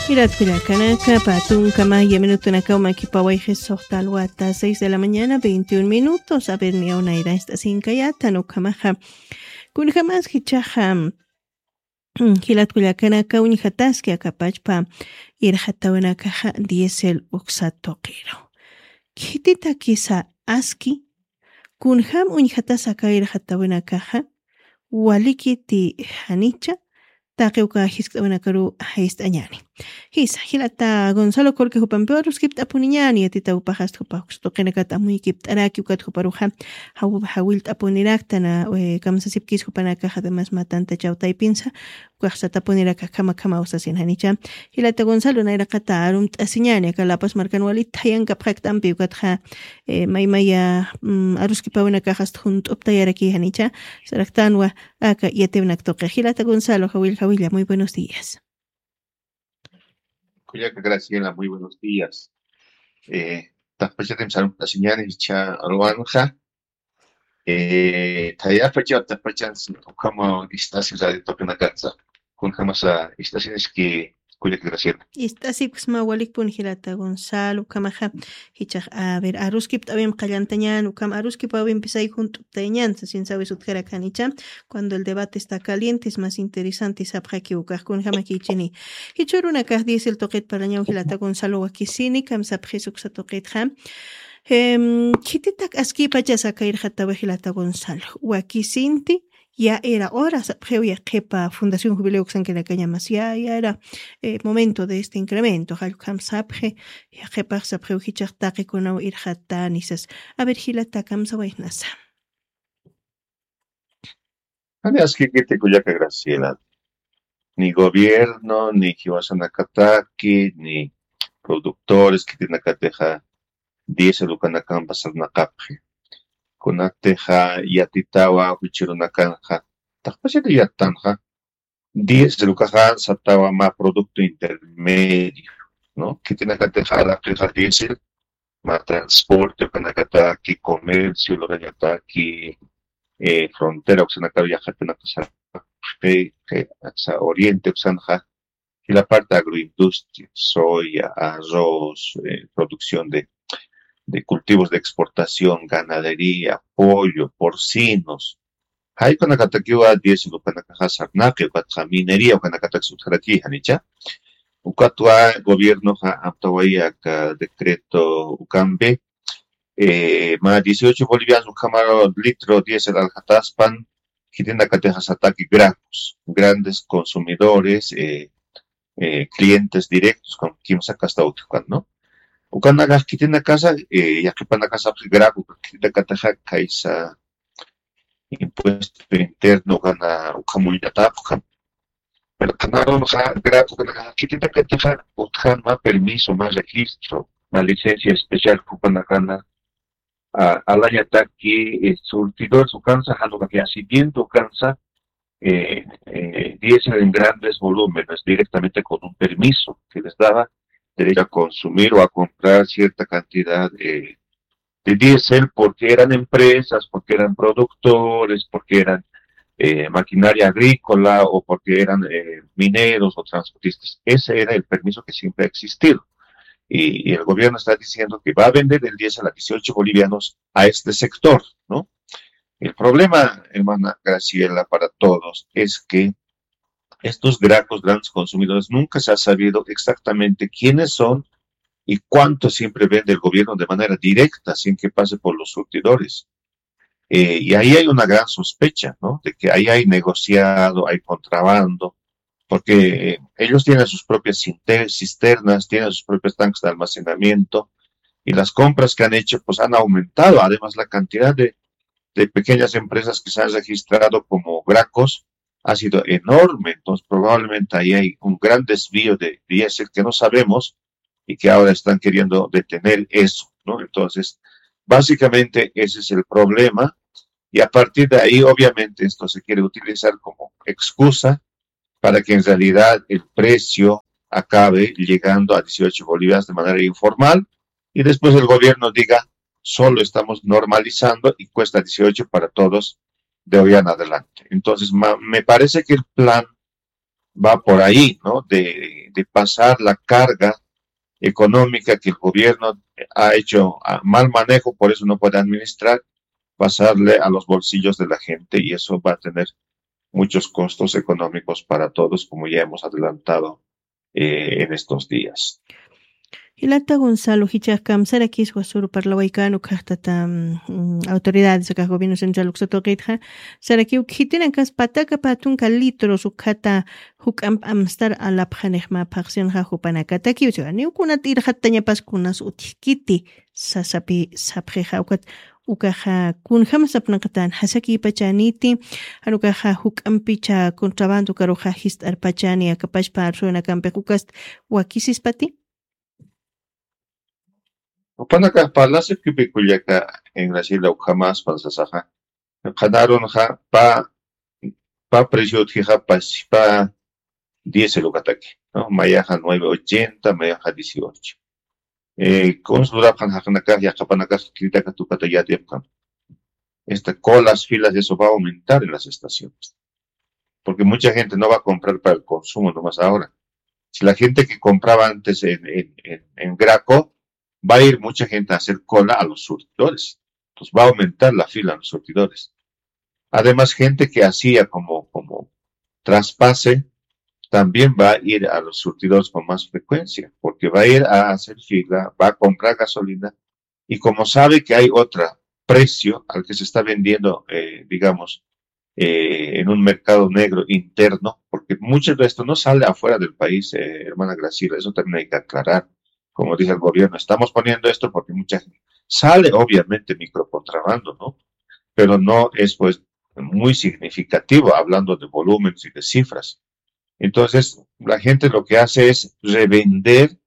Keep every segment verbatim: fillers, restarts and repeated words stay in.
Iratkullakanaka, Patunka, Yemenutunaka, Makipawaje, Sohtalwata, seis de la mañana, veintiún minutos. A ver, ni a una ira esta sincayata, no camaja. Kun jamás hichaja. Hilatkullakanaka, Unijataski, Acapachpa, Irjatawanakaja, Diesel, Uxatoquero. Kitita kisa aski. Kun ham Unijatasaka, Irjatawanakaja, Waliki ti Hanicha. Taqiuka hisktawanakaru haistañani. Hisa hilata Gonzalo Colque Jupanpeor skipt apuniñani atita upajas tupaxtoqenakat amuy kipt arakiukat juparuja hawu hawilt apunilaktana kamsasipkis jupanaka además matanta chauta y pinza kuaxata apuniraka kama kama usasin hanicha hilata Gonzalo nairaqata arum t'asiñani kalapas markanwalit tayanka praktampi ukatja maymaya aruskipawanaka hast junt uptayaraki hanicha saraktanwa aka yatevnak toqe hilata Gonzalo hawil hawilla muy buenos días. Cuyaca Graciela, muy buenos días. Eh, Tapachatem Salum Tasiñanes, Cha Aruanja. Eh, Tayapacha, Tapachans, como estaciones de Topenacatza, con jamás a estaciones que Cuyaca Graciela. Istasi kusma walik pun hilata Gonzalo, Kamaja, Hichach, a ver, Aruskip también Callantañan, Ukam Aruskip Abim Pisay junto Tañan, sin saber su Canicha, cuando el debate está caliente es más interesante, Sabja que Ukar con Hamakichini. Hichoruna Kah dice el toquet para ñau hilata Gonzalo Wakisini, Kam Sabjesuk Satoquet Ham. Kititak aski pachasa caer Hatawa hilata Gonzalo, Wakisinti. Ya era hora, ya jepa Fundación Jubileo que la caña más ya era eh, momento de este incremento. Halkam sapje, ya jepa sapje hicharte con no ir jatanisas. A ver, hilata kamsa wainasa. Alias que te Cuyaca Graciela. Ni gobierno, ni Kiwasanakataki, ni productores que tienen que dejar diez educanacam pasar na capje. Kunateja yatitawa huchirunakanja takpachete yatanja diez lukaja satawa ma producto intermedio, ¿no? Que tiene que dejar la presa diésel, ma transporte, kanakata ki comercio, lo que aquí eh, frontera, oxanaka viajate na casa que asa oriente oxanja y la parte agroindustria, soya, arroz, eh, producción de de cultivos de exportación, ganadería, pollo, porcinos. Hay con la cataquiwa diez con la caja sarnaque, con la minería, con la catac subjarati, hanicha. Ucatua gobierno ha amtawaya decreto ucambe. Eh, más dieciocho bolivianos, camaro litro diésel al jataspan, que tiene la cateja sataki gracos, grandes consumidores, eh, eh, clientes directos, con quien saca hasta otro, ¿no? Ukanaga kitina casa, eh, ya que pana casa grago, kitina kataja kaisa impuesto interno gana ukamulita, pero canaro no ha grago, kitina kataja utjan más permiso, más registro, más licencia especial kupanagana a la yata que surtidor su cansa, a lo que asiento cansa, eh, eh, diésel en grandes volúmenes directamente con un permiso que les daba derecho a consumir o a comprar cierta cantidad de, de diésel porque eran empresas, porque eran productores, porque eran eh, maquinaria agrícola o porque eran eh, mineros o transportistas. Ese era el permiso que siempre ha existido. Y, y el gobierno está diciendo que va a vender el diésel a dieciocho bolivianos a este sector, ¿no? El problema, hermana Graciela, para todos es que estos gracos, grandes consumidores, nunca se ha sabido exactamente quiénes son y cuánto siempre vende el gobierno de manera directa, sin que pase por los surtidores. Eh, y ahí hay una gran sospecha, ¿no? De que ahí hay negociado, hay contrabando, porque eh, ellos tienen sus propias cisternas, tienen sus propios tanques de almacenamiento, y las compras que han hecho, pues han aumentado. Además, la cantidad de, de pequeñas empresas que se han registrado como gracos ha sido enorme, entonces probablemente ahí hay un gran desvío de diésel que no sabemos y que ahora están queriendo detener eso, ¿no? Entonces, básicamente ese es el problema y a partir de ahí, obviamente, esto se quiere utilizar como excusa para que en realidad el precio acabe llegando a dieciocho bolivianos de manera informal y después el gobierno diga, solo estamos normalizando y cuesta dieciocho para todos de hoy en adelante. Entonces, ma, me parece que el plan va por ahí, ¿no? De, de pasar la carga económica que el gobierno ha hecho a mal manejo, por eso no puede administrar, pasarle a los bolsillos de la gente, y eso va a tener muchos costos económicos para todos, como ya hemos adelantado eh, en estos días. Hilata Gonzalo Hichakam Sarakis Wasuru Parlawaikano Kahtata autoridades acá gobierno central Uxatoquitja Saraki Ukitinan Kas Pataka Patunka litros Ukata Hukam Amstar Alaphanejma Paxion Hajupanakataki Usiani Ukunat Irhataña Paskunas Utikiti Sasapi Sapjeja Ukat Ukaja Kunham Sapnakatan Hasaki Pachaniti Anukaja Hukam Picha Contrabando Karuja Hist Arpachani Akapash Parsuena Campecukast Wakisis Pati. Upanaka palase kipikullaka en la sila ujamas pansasaja. Janaron ja pa pa precio tija pa pa diez el ukataki, ¿no? Mayaja nueve ochenta, mayaja dieciocho. Eh, con su rapan jajanaka ya kapanaka kitaka tu katayat yapkan. Esta colas filas de eso va a aumentar en las estaciones, porque mucha gente no va a comprar para el consumo nomás ahora. Si la gente que compraba antes en en en, en Graco, va a ir mucha gente a hacer cola a los surtidores. Entonces va a aumentar la fila a los surtidores. Además, gente que hacía como, como traspase, también va a ir a los surtidores con más frecuencia, porque va a ir a hacer fila, va a comprar gasolina, y como sabe que hay otro precio al que se está vendiendo, eh, digamos, eh, en un mercado negro interno, porque mucho de esto no sale afuera del país, eh, hermana Graciela, eso también hay que aclarar. Como dice el gobierno, estamos poniendo esto porque mucha gente sale, obviamente, microcontrabando, ¿no? Pero no es, pues, muy significativo hablando de volúmenes y de cifras. Entonces, la gente lo que hace es revender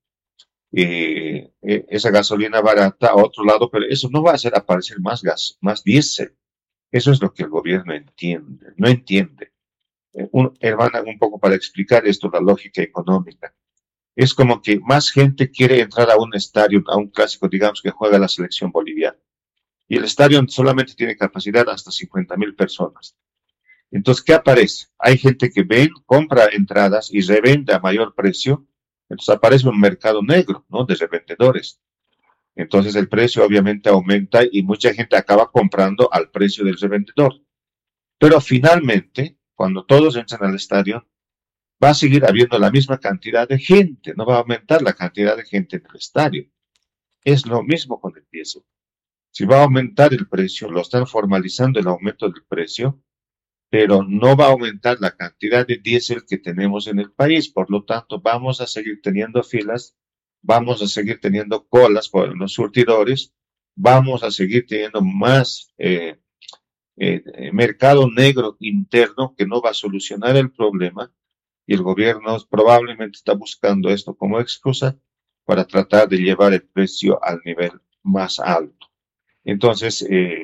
eh, esa gasolina barata a otro lado, pero eso no va a hacer aparecer más gas, más diésel. Eso es lo que el gobierno entiende, no entiende. Un, hermana, un poco para explicar esto, la lógica económica. Es como que más gente quiere entrar a un estadio, a un clásico, digamos, que juega la selección boliviana. Y el estadio solamente tiene capacidad hasta cincuenta mil personas. Entonces, ¿qué aparece? Hay gente que ven, compra entradas y revende a mayor precio. Entonces aparece un mercado negro, ¿no? De revendedores. Entonces el precio obviamente aumenta y mucha gente acaba comprando al precio del revendedor. Pero finalmente, cuando todos entran al estadio, va a seguir habiendo la misma cantidad de gente, no va a aumentar la cantidad de gente en el estadio. Es lo mismo con el diésel. Si va a aumentar el precio, lo están formalizando el aumento del precio, pero no va a aumentar la cantidad de diésel que tenemos en el país. Por lo tanto, vamos a seguir teniendo filas, vamos a seguir teniendo colas por los surtidores, vamos a seguir teniendo más eh, eh, mercado negro interno que no va a solucionar el problema. Y el gobierno probablemente está buscando esto como excusa para tratar de llevar el precio al nivel más alto. Entonces, eh,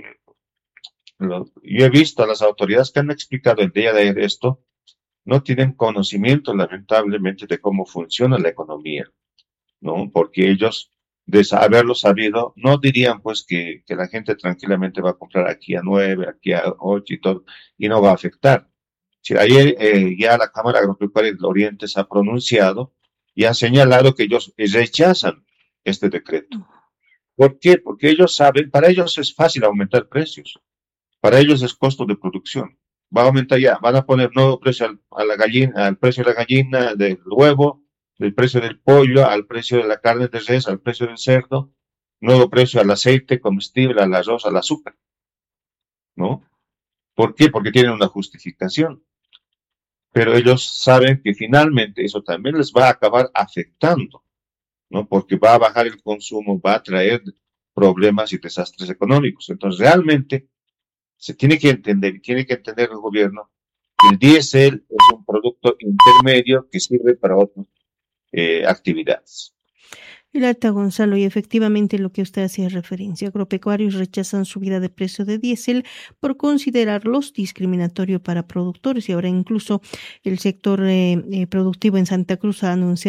lo, yo he visto a las autoridades que han explicado el día de ayer esto, no tienen conocimiento, lamentablemente, de cómo funciona la economía, ¿no? Porque ellos, de haberlo sabido, no dirían, pues, que, que la gente tranquilamente va a comprar aquí a nueve, aquí a ocho y todo, y no va a afectar. Si ayer eh, ya la Cámara Agropecuaria del Oriente se ha pronunciado y ha señalado que ellos rechazan este decreto. ¿Por qué? Porque ellos saben, para ellos es fácil aumentar precios. Para ellos es costo de producción. Va a aumentar ya, van a poner nuevo precio al, a la gallina, al precio de la gallina, del huevo, del precio del pollo, al precio de la carne de res, al precio del cerdo, nuevo precio al aceite, comestible, al arroz, al azúcar, ¿no? ¿Por qué? Porque tienen una justificación. Pero ellos saben que finalmente eso también les va a acabar afectando, ¿no? Porque va a bajar el consumo, va a traer problemas y desastres económicos. Entonces, realmente, se tiene que entender, y tiene que entender el gobierno, que el diésel es un producto intermedio que sirve para otras eh, actividades. Hilata Gonzalo, y efectivamente lo que usted hacía referencia, agropecuarios rechazan subida de precio de diésel por considerarlos discriminatorio para productores, y ahora incluso el sector eh, eh, productivo en Santa Cruz ha anunciado